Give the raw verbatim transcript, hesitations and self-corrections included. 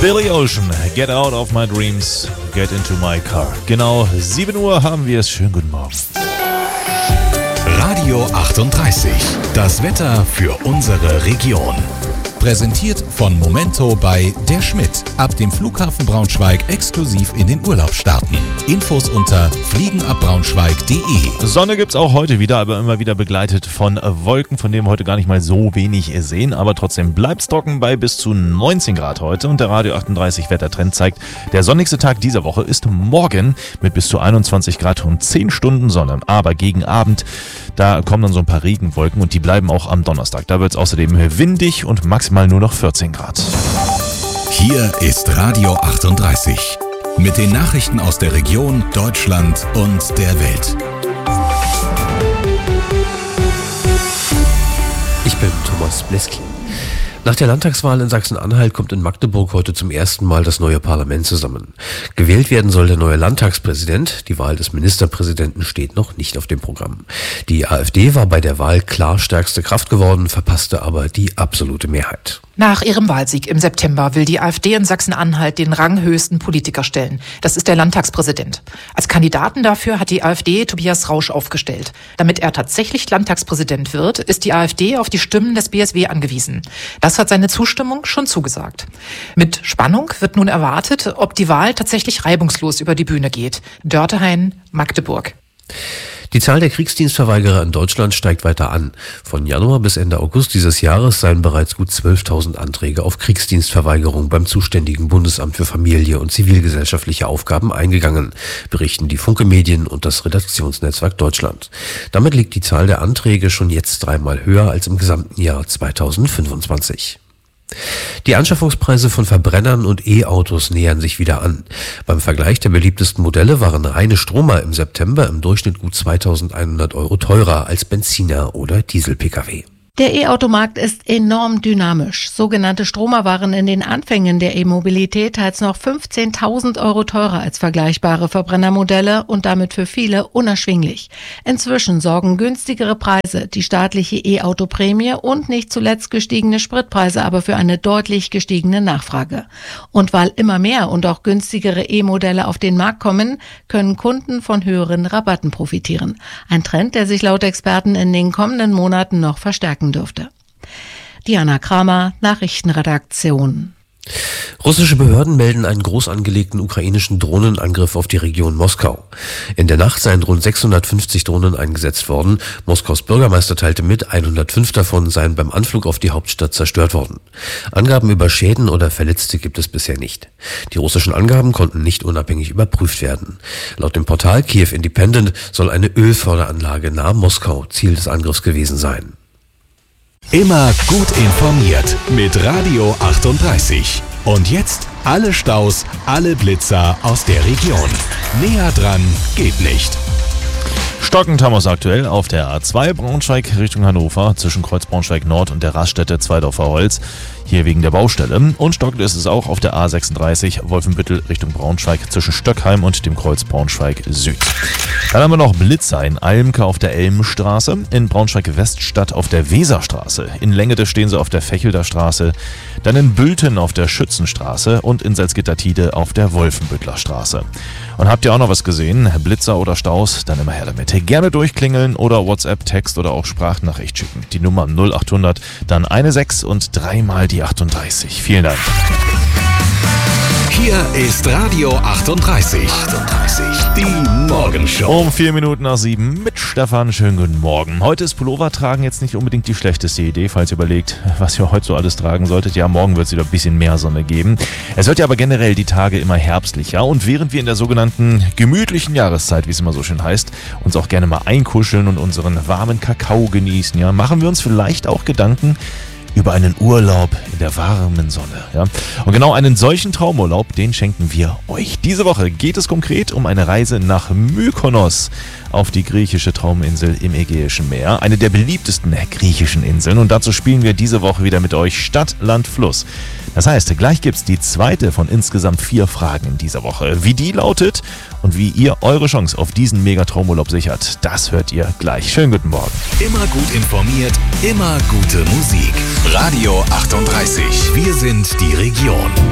Billy Ocean, Get Out of My Dreams, Get Into My Car. Genau, sieben Uhr haben wir es. Schönen guten Morgen. Radio achtunddreißig, das Wetter für unsere Region. Präsentiert von Momento bei Der Schmidt. Ab dem Flughafen Braunschweig exklusiv in den Urlaub starten. Infos unter fliegenabbraunschweig punkt de. Sonne gibt's auch heute wieder, aber immer wieder begleitet von Wolken, von denen wir heute gar nicht mal so wenig sehen. Aber trotzdem bleibt's trocken bei bis zu neunzehn Grad heute. Und der Radio achtunddreißig Wettertrend zeigt, der sonnigste Tag dieser Woche ist morgen mit bis zu einundzwanzig Grad und zehn Stunden Sonne. Aber gegen Abend, da kommen dann so ein paar Regenwolken und die bleiben auch am Donnerstag. Da wird's außerdem windig und maximal mal nur noch vierzehn Grad. Hier ist Radio achtunddreißig mit den Nachrichten aus der Region, Deutschland und der Welt. Ich bin Thomas Bleski. Nach der Landtagswahl in Sachsen-Anhalt kommt in Magdeburg heute zum ersten Mal das neue Parlament zusammen. Gewählt werden soll der neue Landtagspräsident. Die Wahl des Ministerpräsidenten steht noch nicht auf dem Programm. Die AfD war bei der Wahl klar stärkste Kraft geworden, verpasste aber die absolute Mehrheit. Nach ihrem Wahlsieg im September will die AfD in Sachsen-Anhalt den ranghöchsten Politiker stellen. Das ist der Landtagspräsident. Als Kandidaten dafür hat die AfD Tobias Rausch aufgestellt. Damit er tatsächlich Landtagspräsident wird, ist die AfD auf die Stimmen des B S W angewiesen. Das hat seine Zustimmung schon zugesagt. Mit Spannung wird nun erwartet, ob die Wahl tatsächlich reibungslos über die Bühne geht. Dörtehain, Magdeburg. Die Zahl der Kriegsdienstverweigerer in Deutschland steigt weiter an. Von Januar bis Ende August dieses Jahres seien bereits gut zwölftausend Anträge auf Kriegsdienstverweigerung beim zuständigen Bundesamt für Familie und zivilgesellschaftliche Aufgaben eingegangen, berichten die Funke Medien und das Redaktionsnetzwerk Deutschland. Damit liegt die Zahl der Anträge schon jetzt dreimal höher als im gesamten Jahr zweitausendfünfundzwanzig. Die Anschaffungspreise von Verbrennern und E-Autos nähern sich wieder an. Beim Vergleich der beliebtesten Modelle waren reine Stromer im September im Durchschnitt gut zweitausendeinhundert Euro teurer als Benziner oder Diesel-Pkw. Der E-Automarkt ist enorm dynamisch. Sogenannte Stromer waren in den Anfängen der E-Mobilität teils noch fünfzehntausend Euro teurer als vergleichbare Verbrennermodelle und damit für viele unerschwinglich. Inzwischen sorgen günstigere Preise, die staatliche E-Auto-Prämie und nicht zuletzt gestiegene Spritpreise aber für eine deutlich gestiegene Nachfrage. Und weil immer mehr und auch günstigere E-Modelle auf den Markt kommen, können Kunden von höheren Rabatten profitieren. Ein Trend, der sich laut Experten in den kommenden Monaten noch verstärken dürfte. Diana Kramer, Nachrichtenredaktion. Russische Behörden melden einen groß angelegten ukrainischen Drohnenangriff auf die Region Moskau. In der Nacht seien rund sechshundertfünfzig Drohnen eingesetzt worden. Moskaus Bürgermeister teilte mit, hundertfünf davon seien beim Anflug auf die Hauptstadt zerstört worden. Angaben über Schäden oder Verletzte gibt es bisher nicht. Die russischen Angaben konnten nicht unabhängig überprüft werden. Laut dem Portal Kiew Independent soll eine Ölförderanlage nahe Moskau Ziel des Angriffs gewesen sein. Immer gut informiert mit Radio achtunddreißig. Und jetzt alle Staus, alle Blitzer aus der Region. Näher dran geht nicht. Stockend haben wir es aktuell auf der A zwei Braunschweig Richtung Hannover zwischen Kreuz Braunschweig Nord und der Raststätte Zweidorfer Holz. Hier wegen der Baustelle. Und stockend ist es auch auf der A sechsunddreißig Wolfenbüttel Richtung Braunschweig zwischen Stöckheim und dem Kreuz Braunschweig Süd. Dann haben wir noch Blitzer in Almke auf der Elmstraße, in Braunschweig Weststadt auf der Weserstraße, in Längede stehen sie auf der Fechelder Straße, dann in Bülten auf der Schützenstraße und in Salzgitter-Tide auf der Wolfenbüttler Straße. Und habt ihr auch noch was gesehen? Blitzer oder Staus? Dann immer her damit. Gerne durchklingeln oder WhatsApp, Text oder auch Sprachnachricht schicken. Die Nummer null achthundert, dann eine sechs und dreimal die achtunddreißig. Vielen Dank. Hier ist Radio achtunddreißig. achtunddreißig, die Morgenshow. Um vier Minuten nach sieben mit Stefan. Schönen guten Morgen. Heute ist Pullover tragen jetzt nicht unbedingt die schlechteste Idee, falls ihr überlegt, was ihr heute so alles tragen solltet. Ja, morgen wird es wieder ein bisschen mehr Sonne geben. Es wird ja aber generell die Tage immer herbstlicher. Und während wir in der sogenannten gemütlichen Jahreszeit, wie es immer so schön heißt, uns auch gerne mal einkuscheln und unseren warmen Kakao genießen, ja, machen wir uns vielleicht auch Gedanken über einen Urlaub in der warmen Sonne. Ja? Und genau einen solchen Traumurlaub, den schenken wir euch. Diese Woche geht es konkret um eine Reise nach Mykonos auf die griechische Trauminsel im Ägäischen Meer. Eine der beliebtesten griechischen Inseln. Und dazu spielen wir diese Woche wieder mit euch Stadt, Land, Fluss. Das heißt, gleich gibt's die zweite von insgesamt vier Fragen in dieser Woche. Wie die lautet und wie ihr eure Chance auf diesen Mega-Traumurlaub sichert, das hört ihr gleich. Schönen guten Morgen. Immer gut informiert, immer gute Musik. Radio achtunddreißig. Wir sind die Region.